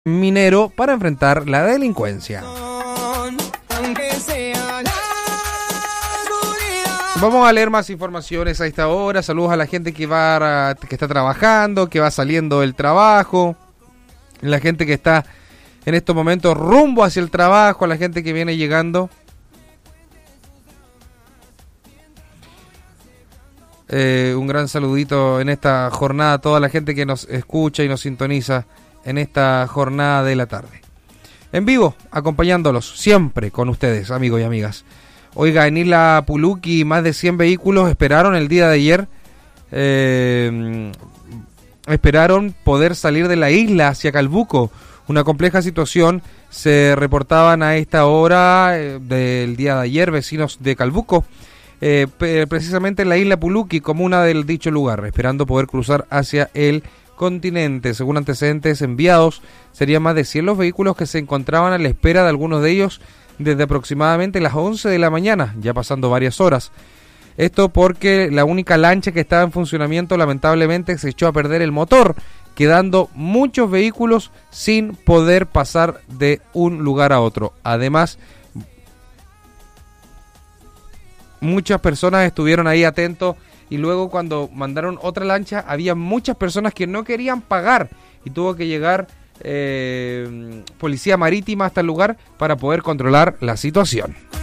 minero para enfrentar la delincuencia. Vamos a leer más informaciones a esta hora. Saludos a la gente que está trabajando, que va saliendo del trabajo, la gente que está en estos momentos rumbo hacia el trabajo, a la gente que viene llegando. Un gran saludito en esta jornada a toda la gente que nos escucha y nos sintoniza en esta jornada de la tarde. En vivo, acompañándolos siempre con ustedes, amigos y amigas. Oiga, en Isla Puluqui más de 100 vehículos esperaron el día de ayer. Esperaron poder salir de la isla hacia Calbuco. Una compleja situación se reportaban a esta hora del día de ayer vecinos de Calbuco. Precisamente en la isla Puluqui, comuna del dicho lugar, esperando poder cruzar hacia el continente. Según antecedentes enviados, serían más de 100 los vehículos que se encontraban a la espera de algunos de ellos desde aproximadamente las 11 de la mañana, ya pasando varias horas. Esto porque la única lancha que estaba en funcionamiento lamentablemente se echó a perder el motor, quedando muchos vehículos sin poder pasar de un lugar a otro. Además, muchas personas estuvieron ahí atentos y luego cuando mandaron otra lancha había muchas personas que no querían pagar y tuvo que llegar policía marítima hasta el lugar para poder controlar la situación.